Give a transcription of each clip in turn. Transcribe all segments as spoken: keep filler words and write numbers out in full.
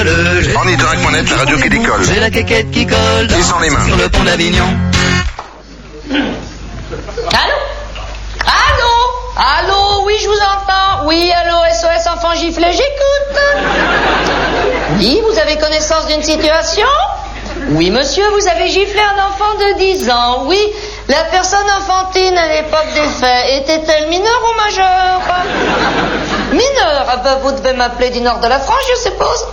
décolle. Ornithorynque point net, la radio qui décolle. J'ai la quéquette qui colle. Descends les mains. Sur le pont d'Avignon. Allô? Allô? Allô? Oui, je vous entends. Oui, allô, S O S enfant giflé, j'écoute. Oui, vous avez connaissance d'une situation? Oui, monsieur, vous avez giflé un enfant de dix ans. Oui, la personne enfantine à l'époque des faits était-elle mineure ou majeure? Mineure? Ah ben, vous devez m'appeler du nord de la France, je suppose.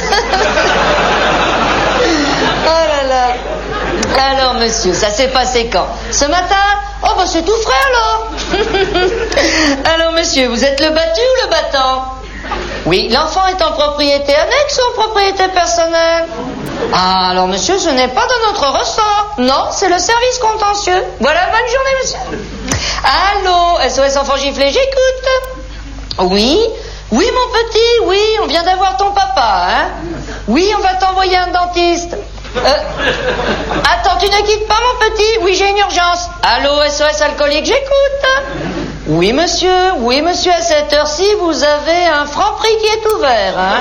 Oh là là. Alors, monsieur, ça s'est passé quand? Ce matin? Oh, bah c'est tout frais, alors. Alors, monsieur, vous êtes le battu ou le battant? Oui, l'enfant est en propriété annexe ou en propriété personnelle? Ah, alors, monsieur, ce n'est pas de notre ressort. Non, c'est le service contentieux. Voilà, bonne journée, monsieur. Allô, S O S enfant giflé, j'écoute. Oui? Oui, mon petit, oui, on vient d'avoir ton papa, hein? Oui, on va t'envoyer un dentiste. Euh, attends, tu ne quittes pas, mon petit? Oui, j'ai une urgence. Allô, S O S alcoolique, j'écoute. Oui, monsieur, oui, monsieur, à cette heure-ci, vous avez un franc prix qui est ouvert, hein?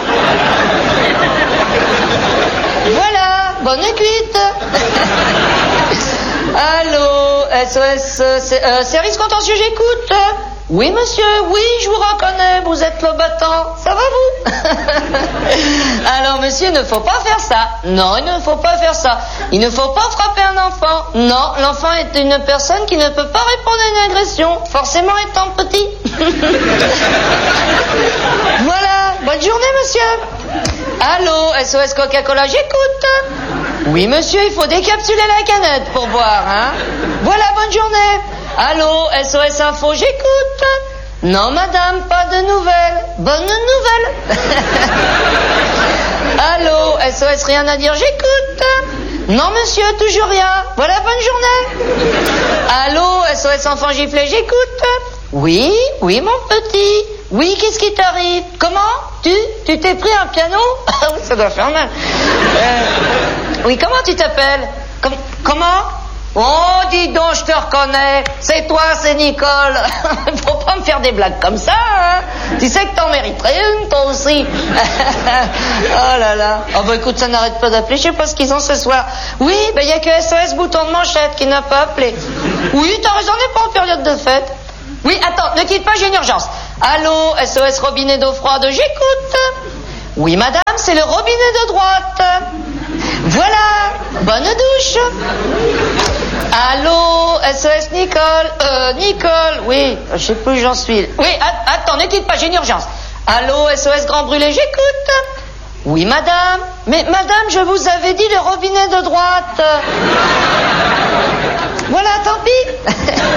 Voilà, bonne cuite. Allô, S O S, euh, service contentieux, j'écoute. Oui, monsieur, oui, je vous reconnais, vous êtes le battant. Ça va, vous? Alors, monsieur, il ne faut pas faire ça. Non, il ne faut pas faire ça. Il ne faut pas frapper un enfant. Non, l'enfant est une personne qui ne peut pas répondre à une agression, forcément étant petit. Voilà, bonne journée, monsieur. Allô, S O S Coca-Cola, j'écoute. Oui, monsieur, il faut décapsuler la canette pour boire, hein. Voilà, bonne journée. Allô, S O S Info, j'écoute. Non, madame, pas de nouvelles. Bonne nouvelle. Allô, S O S rien à dire, j'écoute. Non, monsieur, toujours rien. Voilà, bonne journée. Allô, S O S enfant giflé, j'écoute. Oui, oui, mon petit. Oui, qu'est-ce qui t'arrive? Comment? Tu, tu t'es pris un piano? Ah oui, ça doit faire mal. Euh, oui, comment tu t'appelles? Com- comment? Oh, dis donc, je te reconnais. C'est toi, c'est Nicole. Faut pas me faire des blagues comme ça, hein. Tu sais que t'en mériterais une, toi aussi. Oh là là. Oh bah écoute, ça n'arrête pas d'appeler. Je sais pas ce qu'ils ont ce soir. Oui, bah il y a que S O S bouton de manchette qui n'a pas appelé. Oui, t'as raison, on n'est pas en période de fête. Oui, attends, ne quitte pas, j'ai une urgence. Allô, S O S robinet d'eau froide, j'écoute. Oui, madame, c'est le robinet de droite. Voilà, bonne douche. Allô, S O S Nicole, euh, Nicole, oui, je sais plus où j'en suis. Oui, a- attends, ne quitte pas, j'ai une urgence. Allô, S O S Grand Brûlé, j'écoute. Oui, madame, mais madame, je vous avais dit le robinet de droite. Voilà, tant pis.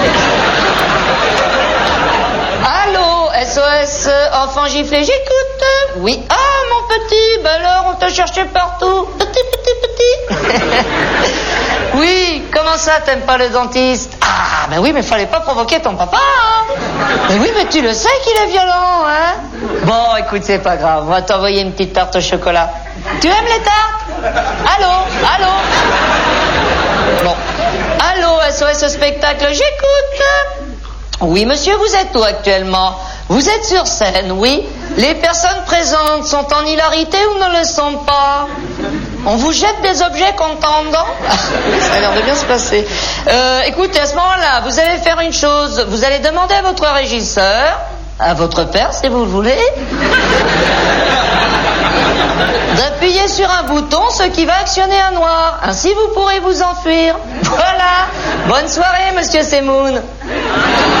Allô, S O S enfant giflé, j'écoute. Oui, ah, mon petit, ben alors, on t'a cherché partout. Petit, petit, petit. Oui, comment ça, t'aimes pas le dentiste? Ah, ben oui, mais fallait pas provoquer ton papa, hein. Mais oui, mais tu le sais qu'il est violent, hein. Bon, écoute, c'est pas grave, on va t'envoyer une petite tarte au chocolat. Tu aimes les tartes? Allô, allô. Bon, allô, S O S spectacle, j'écoute. Oui, monsieur, vous êtes où actuellement? Vous êtes sur scène, oui. Les personnes présentes sont en hilarité ou ne le sont pas? On vous jette des objets contendants? Ça a l'air de bien se passer. Euh, écoutez, à ce moment-là, vous allez faire une chose. Vous allez demander à votre régisseur, à votre père, si vous le voulez, d'appuyer sur un bouton, ce qui va actionner un noir. Ainsi, vous pourrez vous enfuir. Voilà. Bonne soirée, monsieur Semoun.